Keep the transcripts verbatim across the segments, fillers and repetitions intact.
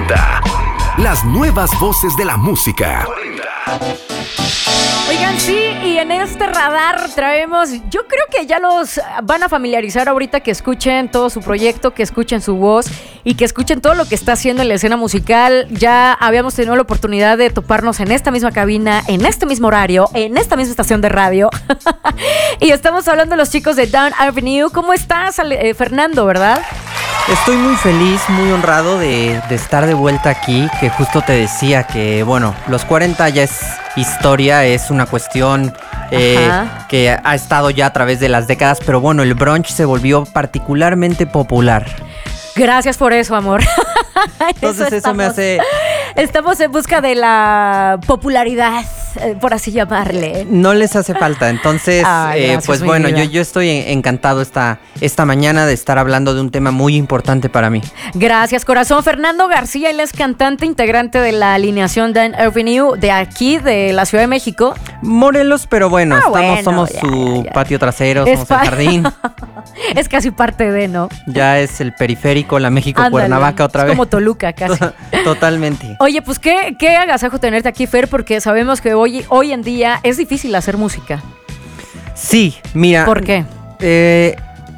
cuarenta. Las nuevas voces de la música. Oigan, sí, y en este radar traemos, yo creo que ya los van a familiarizar ahorita que escuchen todo su proyecto, que escuchen su voz y que escuchen todo lo que está haciendo en la escena musical. Ya habíamos tenido la oportunidad de toparnos en esta misma cabina, en este mismo horario, en esta misma estación de radio. Y estamos hablando de los chicos de Down Avenue. ¿Cómo estás, eh, Fernando, verdad? Estoy muy feliz, muy honrado de, de estar de vuelta aquí, que justo te decía que, bueno, los cuarenta ya es historia, es una cuestión eh, que ha estado ya a través de las décadas, pero bueno, el brunch se volvió particularmente popular. Gracias por eso, amor. Entonces eso, eso me hace... Estamos en busca de la popularidad, eh, por así llamarle. No les hace falta, entonces, Ay, gracias, eh, pues bueno, vida. yo, yo estoy encantado esta, esta mañana de estar hablando de un tema muy importante para mí. Gracias, corazón. Fernando García, él es cantante, integrante de la alineación Down Avenue de aquí, de la Ciudad de México. Morelos, pero bueno, Ah, estamos, bueno, somos ya, su ya, ya. patio trasero, Es somos pa- el jardín. Es casi parte de, ¿no? Ya es el periférico, la México-Cuernavaca otra es vez. como Toluca, casi. Totalmente. Oye, pues qué, qué agasajo tenerte aquí, Fer, porque sabemos que hoy, hoy en día es difícil hacer música. Sí, mira. ¿Por qué? Eh,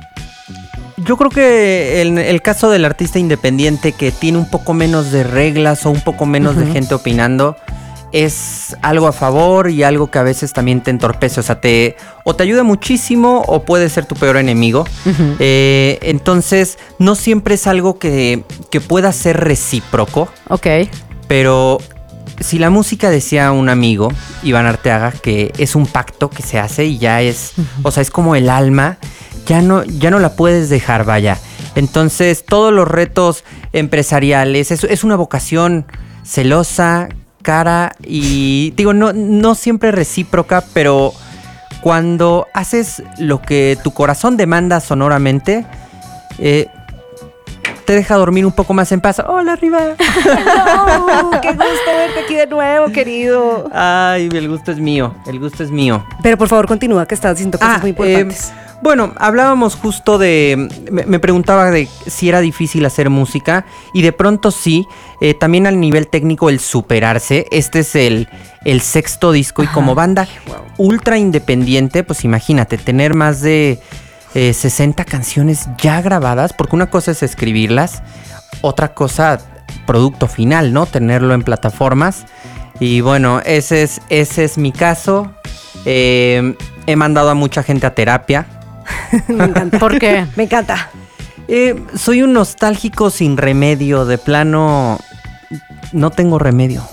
yo creo que en el caso del artista independiente que tiene un poco menos de reglas o un poco menos uh-huh. de gente opinando, es algo a favor y algo que a veces también te entorpece. O sea, te o te ayuda muchísimo o puede ser tu peor enemigo. Uh-huh. Eh, entonces, no siempre es algo que, que pueda ser recíproco. Ok. Pero si la música, decía un amigo, Iván Arteaga, que es un pacto que se hace y ya es, uh-huh. o sea, es como el alma, ya no, ya no la puedes dejar, vaya. Entonces, todos los retos empresariales, es, es una vocación celosa, cara y, digo, no, no siempre recíproca, pero cuando haces lo que tu corazón demanda sonoramente, eh, te deja dormir un poco más en paz. ¡Hola, Riva! ¡Hello! ¡Qué gusto verte aquí de nuevo, querido! Ay, el gusto es mío, el gusto es mío. Pero por favor, continúa, que estás diciendo cosas ah, muy importantes. Eh, bueno, hablábamos justo de... Me, me preguntaba de si era difícil hacer música, y de pronto sí. Eh, también al nivel técnico, el superarse. Este es el, el sexto disco. Ajá. Y como banda wow. ultra independiente, pues imagínate, tener más de... Eh, sesenta canciones ya grabadas, porque una cosa es escribirlas, otra cosa producto final, ¿no? Tenerlo en plataformas. Y bueno, ese es, ese es mi caso. Eh, he mandado a mucha gente a terapia. Me encanta. ¿Por qué? Me encanta. Eh, soy un nostálgico sin remedio, de plano no tengo remedio.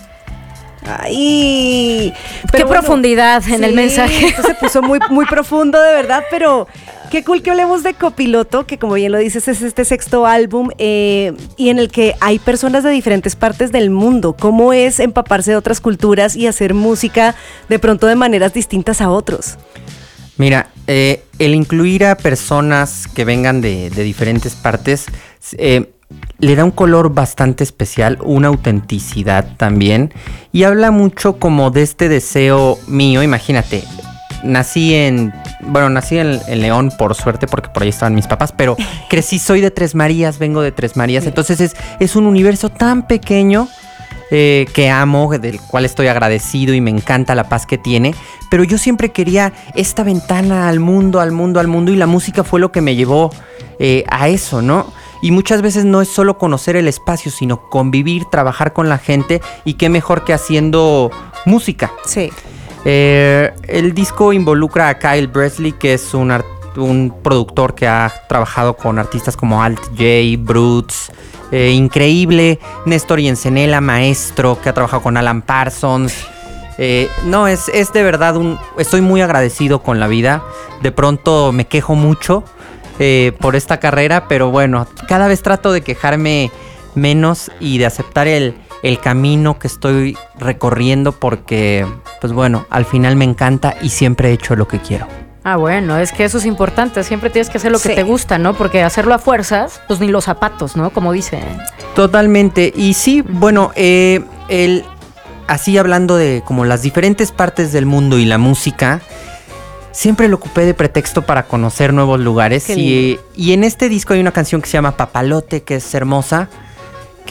Ay, pero qué bueno, profundidad en sí, el mensaje. Esto se puso muy, muy profundo, de verdad, pero qué cool que hablemos de Copiloto, que como bien lo dices, es este sexto álbum eh, y en el que hay personas de diferentes partes del mundo. ¿Cómo es empaparse de otras culturas y hacer música de pronto de maneras distintas a otros? Mira, eh, el incluir a personas que vengan de, de diferentes partes eh, le da un color bastante especial, una autenticidad también, y habla mucho como de este deseo mío. Imagínate, nací en, bueno, nací en, en León, por suerte, porque por ahí estaban mis papás, pero crecí, soy de Tres Marías, vengo de Tres Marías, entonces es, es un universo tan pequeño eh, que amo, del cual estoy agradecido y me encanta la paz que tiene, pero yo siempre quería esta ventana al mundo, al mundo, al mundo, y la música fue lo que me llevó eh, a eso, ¿no? Y muchas veces no es solo conocer el espacio, sino convivir, trabajar con la gente, y qué mejor que haciendo música. Sí. Eh, el disco involucra a Kyle Bresley, que es un, art- un productor que ha trabajado con artistas como Alt J, Brutes, eh, increíble. Néstor Yensenela, maestro, que ha trabajado con Alan Parsons. Eh, no, es, es de verdad un... Estoy muy agradecido con la vida. De pronto me quejo mucho eh, por esta carrera, pero bueno, cada vez trato de quejarme menos y de aceptar el, el camino que estoy recorriendo, porque, pues bueno, al final me encanta y siempre he hecho lo que quiero. Ah, bueno, es que eso es importante, siempre tienes que hacer lo que Sí. te gusta, ¿no? Porque hacerlo a fuerzas, pues ni los zapatos, ¿no? Como dicen. Totalmente, y sí, bueno, eh, el, así hablando de como las diferentes partes del mundo y la música, siempre lo ocupé de pretexto para conocer nuevos lugares. Y, y en este disco hay una canción que se llama Papalote, que es hermosa, que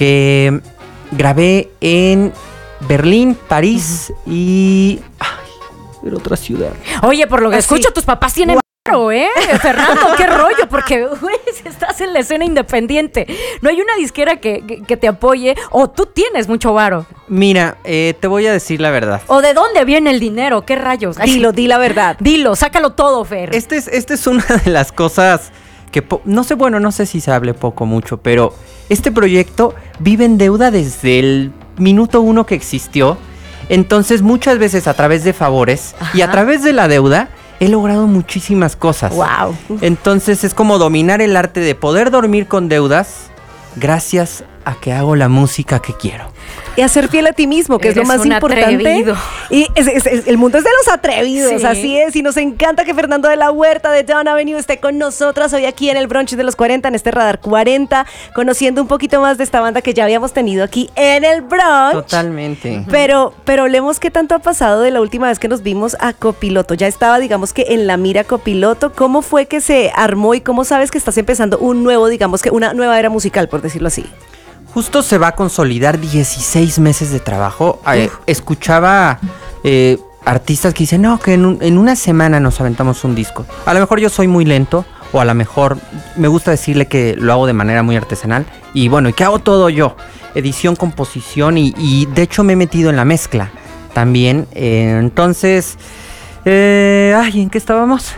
que grabé en Berlín, París uh-huh. y... Ay, era otra ciudad. Oye, por lo que Así. escucho, tus papás tienen... Claro, ¿eh? Fernando, qué rollo, porque güey, si estás en la escena independiente, no hay una disquera que, que, que te apoye, o tú tienes mucho varo. Mira, eh, te voy a decir la verdad. ¿O de dónde viene el dinero? ¿Qué rayos? Ay, Dilo, di la verdad. Dilo, sácalo todo, Fer. Este es, este es una de las cosas que, po- no sé, bueno, no sé si se hable poco o mucho, pero este proyecto vive en deuda desde el minuto uno que existió. Entonces, muchas veces a través de favores Ajá. y a través de la deuda, he logrado muchísimas cosas. Wow. Entonces es como dominar el arte de poder dormir con deudas gracias a que hago la música que quiero. Y a ser fiel a ti mismo, que Eres es lo más un importante. Atrevido. Y es, es, es, el mundo es de los atrevidos, Sí. así es. Y nos encanta que Fernando de la Huerta de Dawn Avenue esté con nosotras hoy aquí en el brunch de los cuarenta, en este Radar cuarenta, conociendo un poquito más de esta banda que ya habíamos tenido aquí en el brunch. Totalmente. Pero, pero hablemos qué tanto ha pasado de la última vez que nos vimos a Copiloto. Ya estaba, digamos que en la mira Copiloto. ¿Cómo fue que se armó y cómo sabes que estás empezando un nuevo, digamos que una nueva era musical, por decirlo así? Justo se va a consolidar dieciséis meses de trabajo. Eh, escuchaba eh, artistas que dicen, no, que en, un- en una semana nos aventamos un disco. A lo mejor yo soy muy lento, o a lo mejor me gusta decirle que lo hago de manera muy artesanal. Y bueno, ¿y qué hago todo yo? Edición, composición y, y de hecho me he metido en la mezcla también. Eh, entonces, eh, ay, ¿en qué estábamos?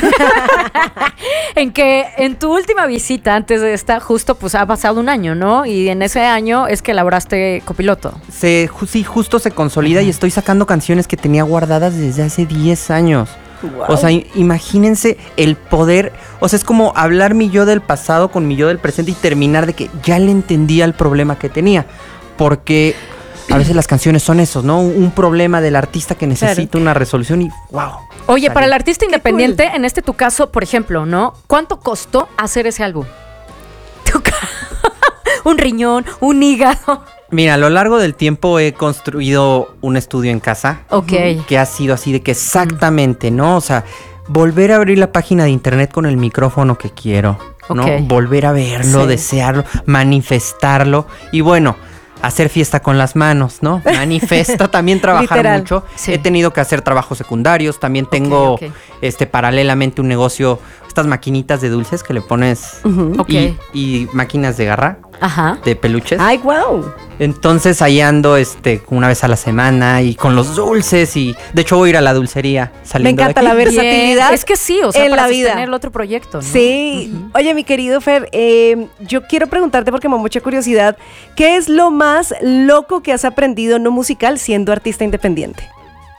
En que en tu última visita antes de esta, justo pues ha pasado un año, ¿no? Y en ese año es que elaboraste Copiloto. Se, ju- sí, justo se consolida y estoy sacando canciones que tenía guardadas desde hace diez años. Wow. O sea, i- imagínense el poder, o sea, es como hablar mi yo del pasado con mi yo del presente y terminar de que ya le entendía el problema que tenía. Porque a veces las canciones son esos, ¿no? Un, un problema del artista que necesita Claro. una resolución y wow. Oye, salió. para el artista independiente, en este tu caso, por ejemplo, ¿no? ¿Cuánto costó hacer ese álbum? Tu ca- un riñón, un hígado. Mira, a lo largo del tiempo he construido un estudio en casa. Ok. Que ha sido así de que exactamente, ¿no? O sea, volver a abrir la página de internet con el micrófono que quiero, ¿no? Ok. Volver a verlo, Sí. desearlo, manifestarlo y bueno, hacer fiesta con las manos, ¿no? Manifesto, también trabajar Literal. mucho. Sí. He tenido que hacer trabajos secundarios, también tengo ok. este paralelamente un negocio, estas maquinitas de dulces que le pones Ujú. Ok. y, y máquinas de garra, Ajá. de peluches. Ay, wow. Entonces ahí ando este una vez a la semana y con los dulces y de hecho voy a ir a la dulcería Me saliendo encanta de la aquí. versatilidad. Bien. Es que sí, o sea, en para la vida. sostener el otro proyecto, ¿no? Sí. Oye, mi querido Fer, eh, yo quiero preguntarte porque me da mucha curiosidad, ¿qué es lo más loco que has aprendido no musical siendo artista independiente?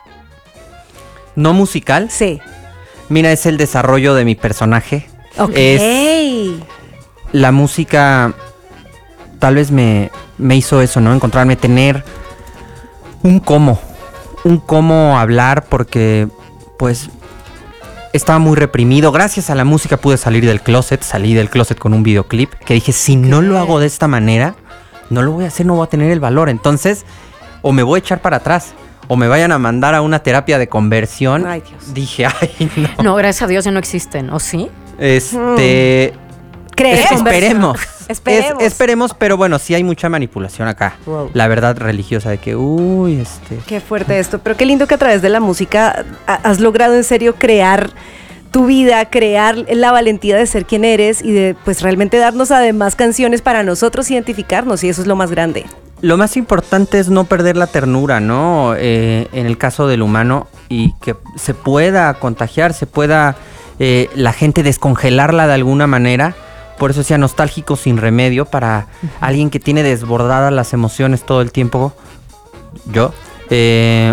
No musical. Sí. Mira, es el desarrollo de mi personaje. Ok. Es la música tal vez me, me hizo eso, ¿no? Encontrarme, tener un cómo, un cómo hablar porque pues estaba muy reprimido. Gracias a la música pude salir del closet, salí del closet con un videoclip que dije, si no lo hago de esta manera, no lo voy a hacer, no voy a tener el valor. Entonces, o me voy a echar para atrás, o me vayan a mandar a una terapia de conversión. Ay, Dios. Dije, ay, no. No, gracias a Dios ya no existen, ¿o sí? Este... ¿Crees? Es- esperemos. Esperemos. Es- esperemos, pero bueno, sí hay mucha manipulación acá. Wow. La verdad religiosa de que, uy, este... Qué fuerte esto, pero qué lindo que a través de la música ha- has logrado en serio crear tu vida, crear la valentía de ser quien eres y de pues realmente darnos además canciones para nosotros identificarnos y eso es lo más grande. Lo más importante es no perder la ternura, ¿no? Eh, en el caso del humano y que se pueda contagiar, se pueda eh, la gente descongelarla de alguna manera. Por eso sea nostálgico sin remedio para uh-huh. alguien que tiene desbordadas las emociones todo el tiempo. Yo. Eh,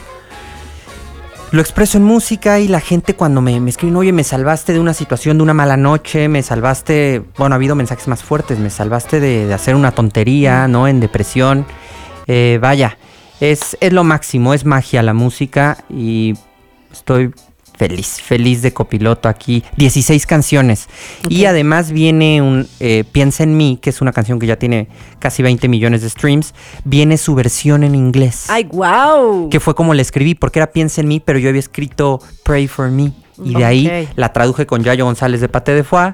lo expreso en música y la gente cuando me, me escriben, oye, me salvaste de una situación, de una mala noche, me salvaste, bueno, ha habido mensajes más fuertes, me salvaste de, de hacer una tontería, ¿no? En depresión. Eh, vaya, es, es lo máximo, es magia la música y estoy feliz, feliz de copiloto aquí. dieciséis canciones. Okay. Y además viene un eh, Piensa en mí, que es una canción que ya tiene casi veinte millones de streams. Viene su versión en inglés. ¡Ay, wow! Que fue como la escribí, porque era Piensa en mí, pero yo había escrito Pray for Me. Y de okay. ahí la traduje con Yayo González de Paté de Foie.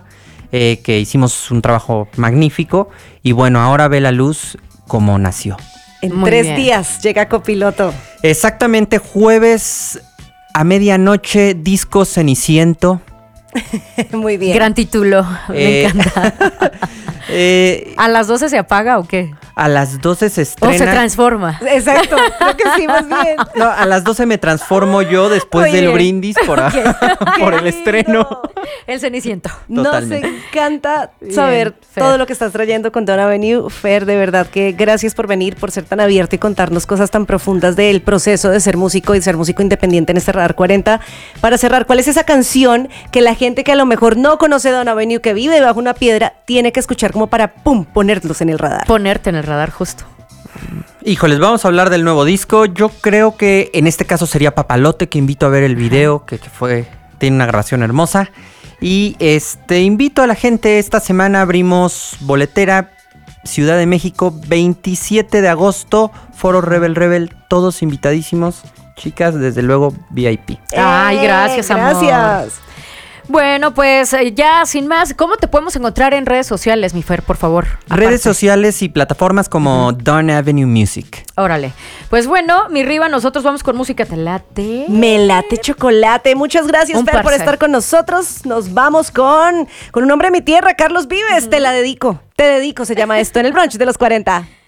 eh, que hicimos un trabajo magnífico y bueno, ahora ve la luz como nació. En Muy tres bien. días llega Copiloto. Exactamente, jueves a medianoche, disco Ceniciento. Muy bien. Gran título, me Eh, encanta. eh, ¿A las doce se apaga o qué? a las doce se ¿O estrena. se transforma? Exacto, creo que sí, más bien. No, a las doce me transformo yo después Muy del bien. brindis por, a- por el estreno. El Ceniciento. Nos Totalmente. encanta Bien, saber Fer. todo lo que estás trayendo con Don Avenue. Fer, de verdad que gracias por venir, por ser tan abierto y contarnos cosas tan profundas del proceso de ser músico y ser músico independiente en este Radar cuarenta. Para cerrar, ¿cuál es esa canción que la gente que a lo mejor no conoce Don Avenue, que vive bajo una piedra, tiene que escuchar como para, pum, ponerlos en el radar? Ponerte en el radar justo. Híjoles, vamos a hablar del nuevo disco. Yo creo que en este caso sería Papalote, que invito a ver el video, que, que fue, tiene una grabación hermosa. Y este invito a la gente, esta semana abrimos boletera Ciudad de México, veintisiete de agosto, Foro Rebel Rebel, todos invitadísimos. Chicas, desde luego V I P. Ay, gracias, amor. Gracias. Bueno, pues eh, ya sin más, ¿cómo te podemos encontrar en redes sociales, mi Fer, por favor? Redes Aparte. sociales y plataformas como Don Avenue Music. Órale. Pues bueno, mi Riva, nosotros vamos con música. ¿Te late? Me late chocolate. Muchas gracias, Un Fer, por parcel. estar con nosotros. Nos vamos con, con un hombre de mi tierra, Carlos Vives. Te la dedico. Te dedico, se llama esto en el brunch de los cuarenta.